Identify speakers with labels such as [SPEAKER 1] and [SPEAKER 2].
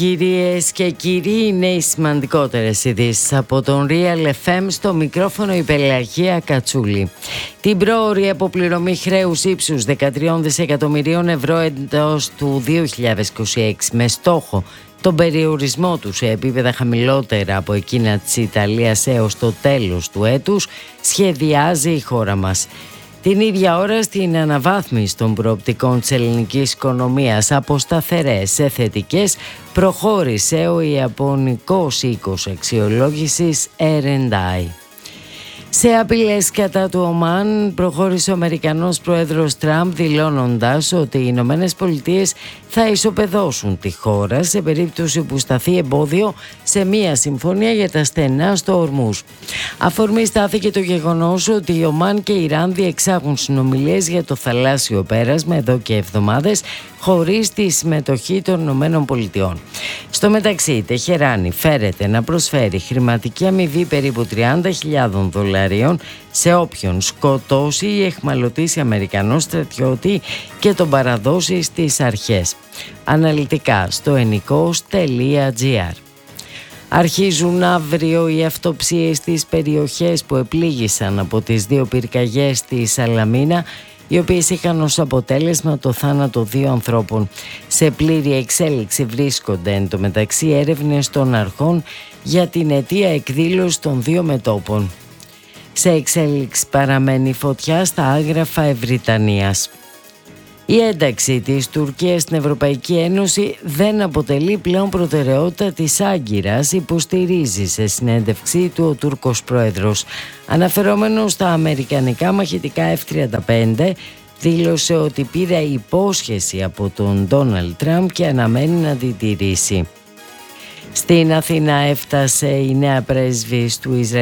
[SPEAKER 1] Κυρίες και κύριοι, είναι οι σημαντικότερες ειδήσεις από τον Real FM. Στο μικρόφωνο η Πελαγία Κατσούλη. Την πρόωρη αποπληρωμή χρέους ύψους 13 δισεκατομμυρίων ευρώ εντός του 2026 με στόχο τον περιορισμό του σε επίπεδα χαμηλότερα από εκείνα της Ιταλίας έως το τέλος του έτους σχεδιάζει η χώρα μας. Την ίδια ώρα, στην αναβάθμιση των προοπτικών της ελληνικής οικονομίας από σταθερές σε θετικές, προχώρησε ο Ιαπωνικός οίκος αξιολόγησης R&I. Σε απειλές κατά του Ομάν προχώρησε ο Αμερικανός Πρόεδρος Τραμπ, δηλώνοντας ότι οι Ηνωμένες Πολιτείες θα ισοπεδώσουν τη χώρα σε περίπτωση που σταθεί εμπόδιο σε μία συμφωνία για τα στενά στο Ορμούζ. Αφορμή στάθηκε το γεγονός ότι η Ομάν και η Ιράν διεξάγουν συνομιλίες για το θαλάσσιο πέρασμα εδώ και εβδομάδες χωρίς τη συμμετοχή των Ηνωμένων Πολιτειών. Στο μεταξύ, η Τεχεράνη φέρεται να προσφέρει χρηματική αμοιβή περίπου $30,000 σε όποιον σκοτώσει ή εχμαλωτήσει Αμερικανό στρατιώτη και τον παραδώσει στις αρχές. Αναλυτικά στο ennikos.gr. Αρχίζουν αύριο οι αυτοψίες στις περιοχές που επλήγησαν από τις δύο πυρκαγιές στη Σαλαμίνα, οι οποίες είχαν ως αποτέλεσμα το θάνατο 2 ανθρώπων. Σε πλήρη εξέλιξη βρίσκονται εν τω μεταξύ έρευνες των αρχών για την αιτία εκδήλωσης των δύο μετώπων. Σε εξέλιξη παραμένει η φωτιά στα άγραφα Ευρυτανίας. Η ένταξη της Τουρκίας στην Ευρωπαϊκή Ένωση δεν αποτελεί πλέον προτεραιότητα της Άγκυρας, υποστηρίζει σε συνέντευξή του ο Τούρκος Πρόεδρος. Αναφερόμενος στα αμερικανικά μαχητικά F-35, δήλωσε ότι πήρε υπόσχεση από τον Ντόναλντ Τραμπ και αναμένει να την τηρήσει. Στην Αθήνα έφτασε η νέα πρέσβης του Ισραήλ